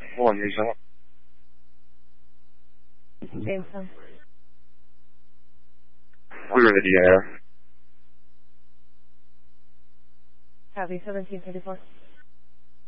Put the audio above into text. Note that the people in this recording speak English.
Hold on, you shut up. Jameson. We were the DIR. Copy, 1734.